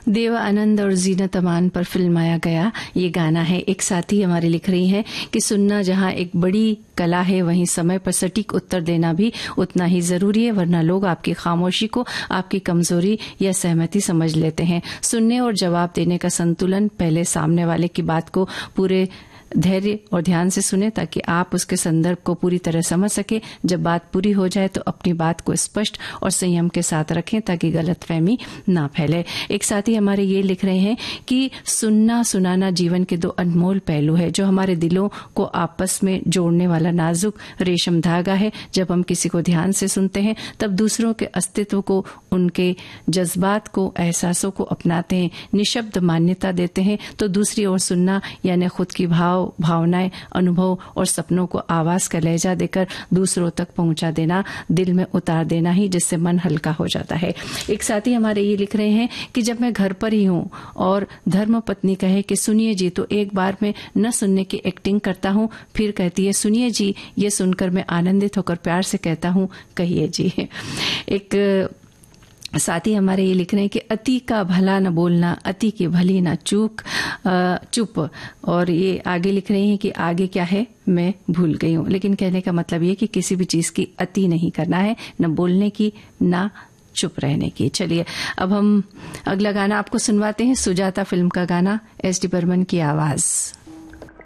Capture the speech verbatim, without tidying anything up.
देवा आनंद और जीनत अमान पर फिल्माया गया ये गाना है। एक साथी हमारे लिख रही हैं कि सुनना जहां एक बड़ी कला है, वहीं समय पर सटीक उत्तर देना भी उतना ही जरूरी है, वरना लोग आपकी खामोशी को आपकी कमजोरी या सहमति समझ लेते हैं। सुनने और जवाब देने का संतुलन, पहले सामने वाले की बात को पूरे धैर्य और ध्यान से सुने ताकि आप उसके संदर्भ को पूरी तरह समझ सके। जब बात पूरी हो जाए तो अपनी बात को स्पष्ट और संयम के साथ रखें ताकि गलतफहमी ना फैले। एक साथी हमारे ये लिख रहे हैं कि सुनना सुनाना जीवन के दो अनमोल पहलू है, जो हमारे दिलों को आपस में जोड़ने वाला नाजुक रेशम धागा है। जब हम किसी को ध्यान से सुनते हैं तब दूसरों के अस्तित्व को, उनके जज्बात को, एहसासों को अपनाते हैं, निशब्द मान्यता देते हैं। तो दूसरी ओर सुनना यानी खुद की भाव भावनाएं, अनुभव और सपनों को आवाज का लहजा देकर दूसरों तक पहुंचा देना, दिल में उतार देना ही, जिससे मन हल्का हो जाता है। एक साथी हमारे ये लिख रहे हैं कि जब मैं घर पर ही हूं और धर्म पत्नी कहे कि सुनिए जी, तो एक बार मैं न सुनने की एक्टिंग करता हूं, फिर कहती है सुनिए जी। ये सुनकर मैं आनंदित होकर प्यार से कहता हूं कहिए जी। एक साथी हमारे ये लिख रहे हैं कि अति का भला न बोलना, अति की भली न चूक चुप। और ये आगे लिख रहे हैं कि आगे क्या है मैं भूल गई हूं, लेकिन कहने का मतलब ये कि किसी भी चीज की अति नहीं करना है, न बोलने की न चुप रहने की। चलिए अब हम अगला गाना आपको सुनवाते हैं, सुजाता फिल्म का गाना, एस डी बर्मन की आवाज।